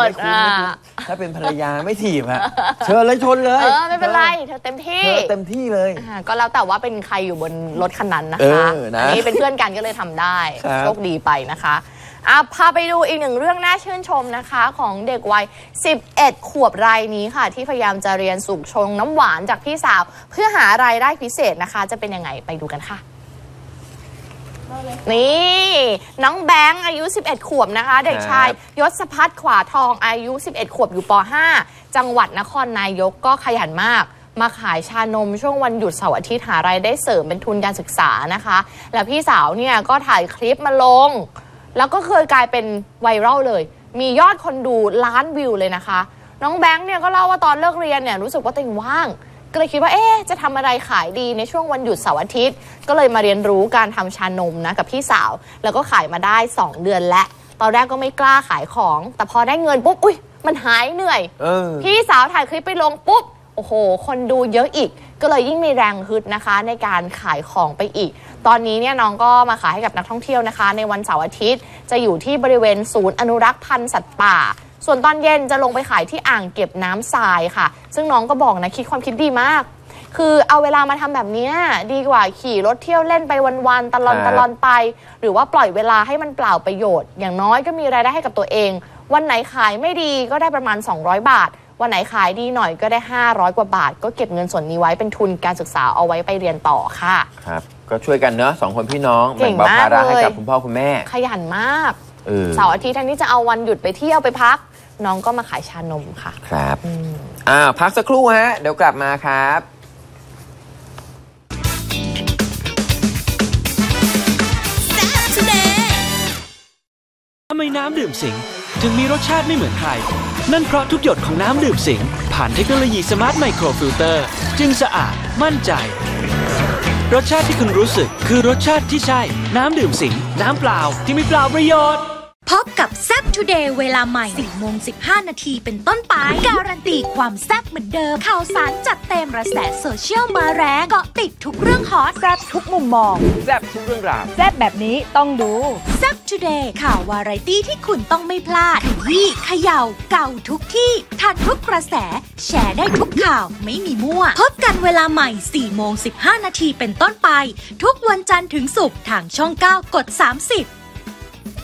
ดถ้าเป็นภรรยาไม่ถีบฮะเชิญเลยชนเลยไม่เป็นไรเธอเต็มที่เลยก็แล้วแต่ว่าเป็นใครอยู่บนรถคันนั้นนะคะอันนี้เป็นเพื่อนกันก็เลยทำได้โชคดีไปนะคะพาไปดูอีกหนึ่งเรื่องน่าชื่นชมนะคะของเด็กวัย11 ขวบรายนี้ค่ะที่พยายามจะเรียนสูบชงน้ำหวานจากพี่สาวเพื่อหารายได้พิเศษนะคะจะเป็นยังไงไปดูกันค่ะนี่น้องแบงค์อายุ11 ขวบนะคะเด็กชายยศพัฒน์ขวาทองอายุ11 ขวบอยู่ป .5 จังหวัดนครนายกก็ขยันมากมาขายชานมช่วงวันหยุดเสาร์อาทิตย์หารายได้เสริมเป็นทุนการศึกษานะคะแล้วพี่สาวเนี่ยก็ถ่ายคลิปมาลงแล้วก็เคยกลายเป็นไวรัลเลยมียอดคนดูล้านวิวเลยนะคะน้องแบงค์เนี่ยก็เล่าว่าตอนเลิกเรียนเนี่ยรู้สึกว่าตัวเองว่างก็เลยคิดว่าจะทำอะไรขายดีในช่วงวันหยุดเสาร์อาทิตย์ก็เลยมาเรียนรู้การทำชานมนะกับพี่สาวแล้วก็ขายมาได้2 เดือนแล้วตอนแรกก็ไม่กล้าขายของแต่พอได้เงินปุ๊บอุ๊ยมันหายเหนื่อยพี่สาวถ่ายคลิปไปลงปุ๊บโอ้โหคนดูเยอะอีกก็เลยยิ่งมีแรงฮึดนะคะในการขายของไปอีกตอนนี้เนี่ยน้องก็มาขายให้กับนักท่องเที่ยวนะคะในวันเสาร์อาทิตย์จะอยู่ที่บริเวณศูนย์อนุรักษ์พันธุ์สัตว์ป่าส่วนตอนเย็นจะลงไปขายที่อ่างเก็บน้ำทรายค่ะซึ่งน้องก็บอกนะคิดความคิดดีมากคือเอาเวลามาทำแบบนี้ดีกว่าขี่รถเที่ยวเล่นไปวันๆตลอดไปหรือว่าปล่อยเวลาให้มันเปล่าประโยชน์อย่างน้อยก็มีรายได้ให้กับตัวเองวันไหนขายไม่ดีก็ได้ประมาณ200 บาทวันไหนขายดีหน่อยก็ได้500 กว่าบาทก็เก็บเงินส่วนนี้ไว้เป็นทุนการศึกษาเอาไว้ไปเรียนต่อค่ะครับก็ช่วยกันเนอะ2 คนพี่น้องแบ่งเบาภาระให้กับคุณพ่อคุณแม่ขยันมากเสาร์อาทิตย์แทนที่จะเอาวันหยุดไปเที่ยวไปพักน้องก็มาขายชานมค่ะครับพักสักครู่ฮะเดี๋ยวกลับมาครับทำไมน้ำดื่มสิงถึงมีรสชาติไม่เหมือนใครนั่นเพราะทุกหยดของน้ำดื่มสิงผ่านเทคโนโลยีสมาร์ทไมโครฟิลเตอร์จึงสะอาดมั่นใจรสชาติที่คุณรู้สึกคือรสชาติที่ใช่น้ำดื่มสิงน้ำเปล่าที่ไม่เปล่าประโยชน์พบกับแซ่บทูเดย์เวลาใหม่ 4:15 นาทีเป็นต้นไปการันตีความแซ่บเหมือนเดิมข่าวสารจัดเต็มกระแสโซเชียลมาแรงเกาะติดทุกเรื่องฮอตแซ่บทุกมุมมองแซ่บทุกเรื่องราวแซ่บแบบนี้ต้องดูแซ่บทูเดย์ข่าววาไรตี้ที่คุณต้องไม่พลาดขยี้เขย่าเก่าทุกที่ทันทุกกระแสแชร์ได้ทุกข่าวไม่มีมั่วพบกันเวลาใหม่ 4:15 นาทีเป็นต้นไปทุกวันจันทร์ถึงศุกร์ทางช่อง 9 กด 30